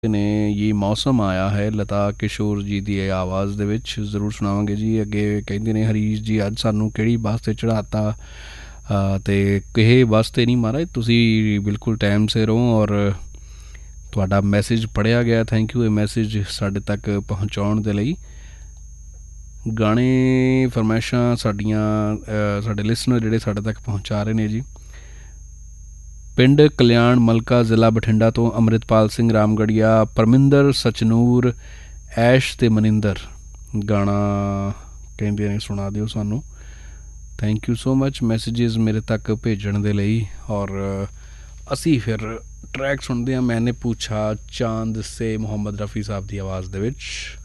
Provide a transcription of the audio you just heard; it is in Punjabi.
ने ये मौसम आया है लता किशोर जी ਦੀ ਆਵਾਜ਼ ਦੇ ਵਿੱਚ ਜ਼ਰੂਰ ਸੁਣਾਵਾਂਗੇ ਜੀ। ਅੱਗੇ ਕਹਿੰਦੇ ਨੇ ਹਰੀਸ਼ ਜੀ ਅੱਜ ਸਾਨੂੰ ਕਿਹੜੀ ਬੱਸ 'ਤੇ ਚੜ੍ਹਾਤਾ ਅਤੇ ਕਿਸੇ ਬੱਸ 'ਤੇ ਨਹੀਂ ਮਹਾਰਾਜ, ਤੁਸੀਂ ਬਿਲਕੁਲ ਟਾਈਮ ਸਿਰ ਹੋ ਔਰ ਤੁਹਾਡਾ ਮੈਸੇਜ ਪੜ੍ਹਿਆ ਗਿਆ। ਥੈਂਕ ਯੂ ਇਹ ਮੈਸੇਜ ਸਾਡੇ ਤੱਕ ਪਹੁੰਚਾਉਣ ਦੇ ਲਈ। ਗਾਣੇ ਫਰਮਾਇਸ਼ਾਂ ਸਾਡੀਆਂ ਸਾਡੇ ਲਿਸਨਰ ਜਿਹੜੇ ਸਾਡੇ ਤੱਕ ਪਹੁੰਚਾ ਰਹੇ ਨੇ ਜੀ। ਪਿੰਡ ਕਲਿਆਣ ਮਲਕਾ ਜ਼ਿਲ੍ਹਾ ਬਠਿੰਡਾ ਤੋਂ ਅੰਮ੍ਰਿਤਪਾਲ ਸਿੰਘ ਰਾਮਗੜੀਆ, ਪਰਮਿੰਦਰ, ਸਚਨੂਰ, ਐਸ਼ ਅਤੇ ਮਨਿੰਦਰ ਗਾਣਾ ਕਹਿੰਦੇ ਨੇ ਸੁਣਾ ਦਿਓ ਸਾਨੂੰ। Thank you so much messages ਮੇਰੇ ਤੱਕ ਭੇਜਣ ਦੇ ਲਈ। ਔਰ ਅਸੀਂ ਫਿਰ ਟਰੈਕ ਸੁਣਦੇ ਹਾਂ। ਮੈਨੇ ਪੁੱਛਾ ਚਾਂਦ ਸੇ ਮੁਹੰਮਦ ਰਫੀ ਸਾਹਿਬ ਦੀ ਆਵਾਜ਼ ਦੇ ਵਿੱਚ।